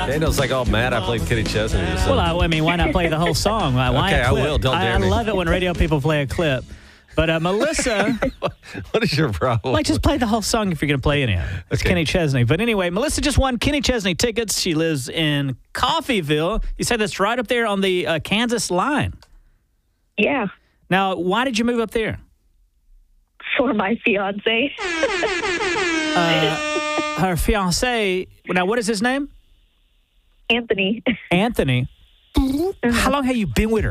Daniel's like all mad I played Kenny Chesney. Well, I mean, why not play the whole song? Why Okay, a clip? I will. Don't dare I me. love it when radio people play a clip. But Melissa, What is your problem? like, just play the whole song if you're going to play any of it. It's Okay. Kenny Chesney. But anyway, Melissa just won Kenny Chesney tickets. She lives in Coffeyville. You said that's right up there on the Kansas line. Yeah, Now, why did you move up there? for my fiance. Her fiance. Now, what is his name? Anthony. Anthony. How long have you been with her?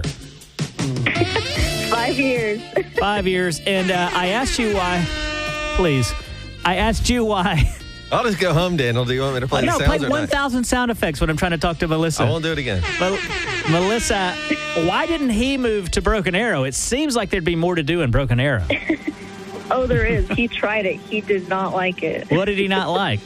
5 years. 5 years. And I asked you why. Please. I asked you why. I'll just go home, Daniel. Do you want me to play the No, sounds play or not? 1,000 sound effects when I'm trying to talk to Melissa. I won't do it again. Melissa, why didn't he move to Broken Arrow? It seems like there'd be more to do in Broken Arrow. Oh, there is. He tried it. He did not like it. What did he not like?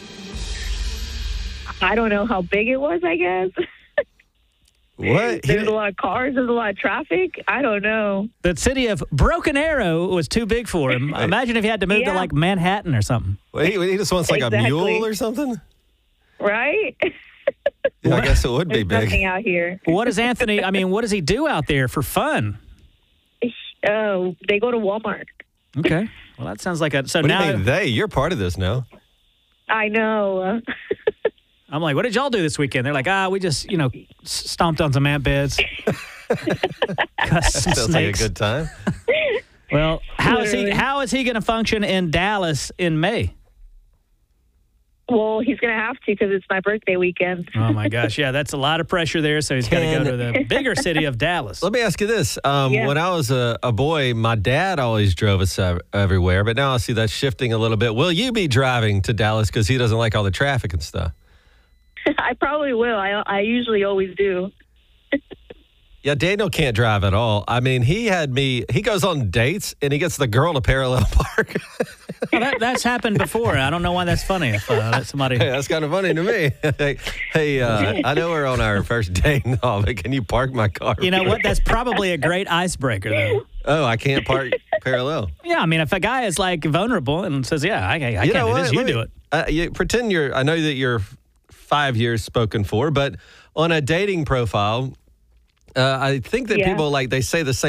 I don't know how big it was, I guess. What? There's a lot of cars. There's a lot of traffic. I don't know. The city of Broken Arrow was too big for him. Imagine if he had to move to, Yeah. like, Manhattan or something. Well, he just wants like a Exactly. mule or something? Right? Yeah, I guess it would be There's nothing big. out here. What does Anthony, I mean, what does he do out there for fun? Oh, they go to Walmart. Okay. Well, that sounds like a... So What do now you mean they? You're part of this now. I know. I'm like, what did y'all do this weekend? They're like, we just, stomped on some ant beds. Cussed some Sounds like a snakes. good time. Well, how is Literally. he going to function in Dallas in May? Well, he's going to have to because it's my birthday weekend. Oh, my gosh. Yeah, that's a lot of pressure there. So he's got to go to the bigger city of Dallas. Let me ask you this. Yeah. When I was a boy, my dad always drove us everywhere, but now I see that shifting a little bit. Will you be driving to Dallas because he doesn't like all the traffic and stuff? I probably will. I usually always do. Yeah, Daniel can't drive at all. I mean, he goes on dates and he gets the girl to parallel park. Well, that's happened before. I don't know why that's funny. If somebody... Hey, that's kind of funny to me. hey, I know we're on our first date and all, but can you park my car? You know what? That's probably a great icebreaker, though. Oh, I can't park parallel. Yeah, I mean, if a guy is, like, vulnerable and says, yeah, I can't do this, you do it. You pretend I know that you're 5 years spoken for, but on a dating profile, I think that Yeah. people, like, they say the same